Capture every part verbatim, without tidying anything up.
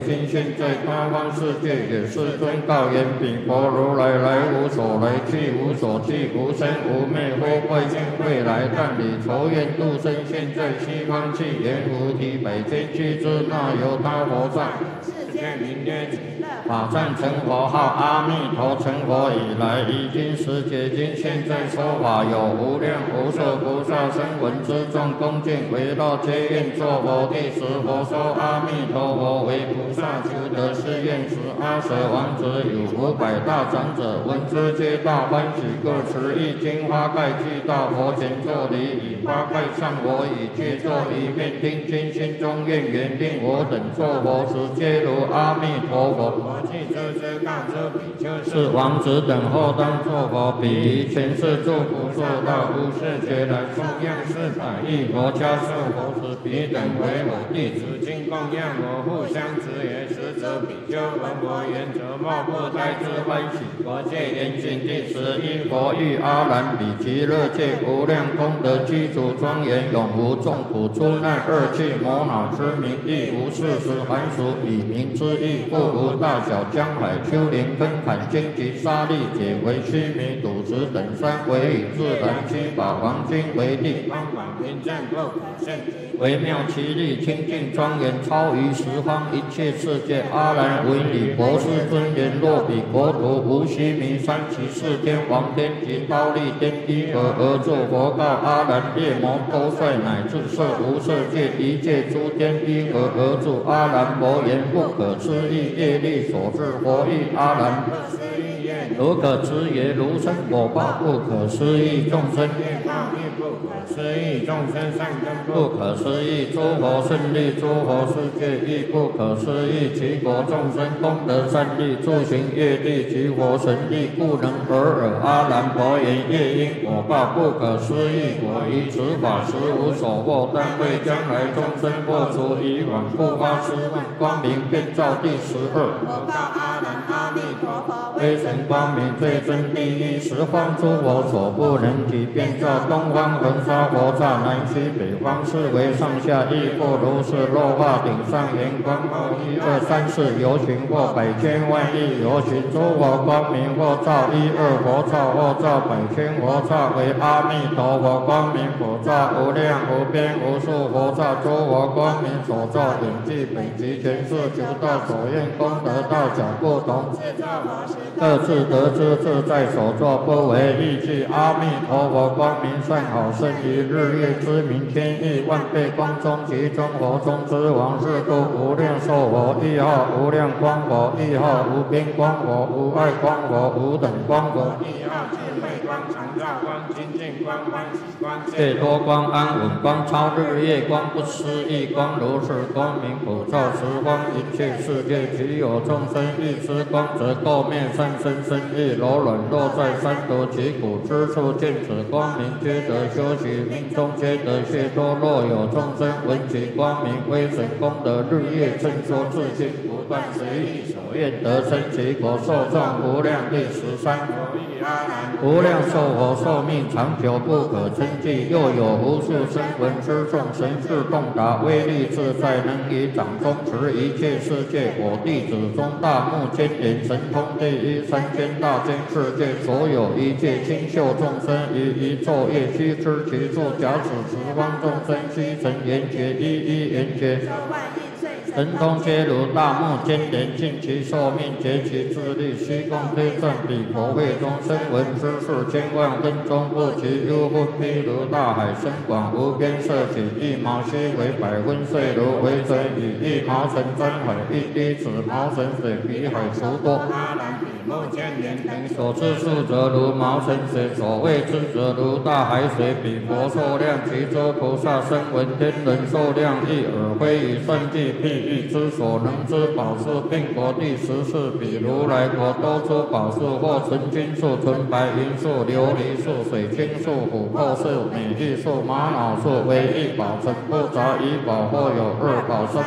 今现在八方世界也是尊告言彼佛如来来无所来去无所去无生无灭或怪现未来但理愁愿度生现在西方去言无体百千俱之那由他佛在世界名曰法藏成佛号阿弥陀成佛以来已经十劫经现在说法有无量无数菩萨声闻之众恭敬围绕皆愿作佛第十佛说阿弥陀佛为菩萨求得是愿时阿舍王子有五百大长者闻之皆大欢喜各持一经花盖具到佛前作礼以花盖上我以皆作一遍听经心中愿缘令我等作佛时皆如阿弥陀佛我既知之告知比丘是王子等后当作佛彼于前世诸不受到无世界来供养四百亿佛家受佛时彼等为我弟子经供养我互相持也实则比丘闻我言则莫不胎之欢喜佛戒严谨第十一佛欲阿难比其乐界无量功德具足庄严永无众苦出难恶趣魔恼之名亦无事实凡俗以名之意故无大小江海丘陵根坎荆棘沙砾解为须弥赌石等山为以自然七宝黄金为地方广平正不可胜微妙其力清净庄严超于十方一切世界阿难为你博士尊严若比国土无须弥山其四天王天及忉利天依何而作佛告阿难夜魔多帅乃至色无色界一切诸天依何而住阿难佛言不可思议业力所致佛意阿难如可思也如生果报不可思议众生业报亦不可思议众生善根不可思议诸佛胜利诸佛世界亦不可思议其国众生功德善利诸行业力及佛神力故能得尔阿难佛言业因果报不可思议我于此法实无所获但为将来众生破除以往不发失望光明遍照第十二我告阿难阿弥陀佛威神光明最真第一十方诸佛所不能及遍照东方恒沙佛刹南西北方四维上下亦复如是落化顶上圆光后一二三四游行或百千万亿游行诸佛光明或照一二佛刹或照百千佛刹为阿弥陀佛光明佛刹无量无边无数佛刹诸佛光明所照远近北极全是求道所愿功德大小不同各自得知自在所作不为意趣阿弥陀佛光明善好胜于日月之明天亿万倍光中其中佛中之王是故无量寿佛一号无量光佛一号无边光佛无碍光佛无等光佛一号智慧光常照光清净光欢喜光解脱光安稳光超日月光不思议光如是光明普照十方一切世界其有众生欲知光则垢灭三身身意柔软落在三毒其苦之处见此光明皆得修习命中皆得解脱若有众生闻其光明威神功德日夜称说自信不断随意所愿得生其果受众无量第十三佛意阿难无量寿佛寿命长久不可称计又有无数声闻之众神智洞达威力自在能以掌中持一切世界我弟子中大目千眼神通第一三千大千世界所有一切清秀众生于一昼夜悉知其处假使十方众生悉成圆觉一一圆觉神通皆如大目千眼尽其寿命竭其智力虚空推算彼佛会中声闻之事千万分钟不及幽分譬如大海深广无边色起一毛须为百分碎如为水以一毛尘沾海一滴子毛尘水比海除多阿难比目千年等所知数则如毛尘水所谓之则如大海水比佛寿量其诸菩萨声闻天人寿量亦尔非以善计譬喻之所能之宝树并国第十四比如来国多出宝树或纯金树纯白银树琉璃树水晶树琥珀树美玉树玛瑙树为一宝成不杂一宝或有二宝三宝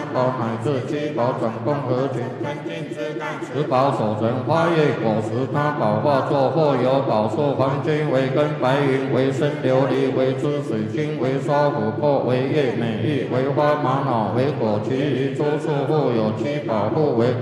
乃至七宝掌共合群，十宝手成花叶果实，他宝化作或有宝树，黄金为根，白云为身，琉璃为枝，水晶为刷，琥珀为叶，美玉为花，玛瑙为果，其余诸数互有七宝互为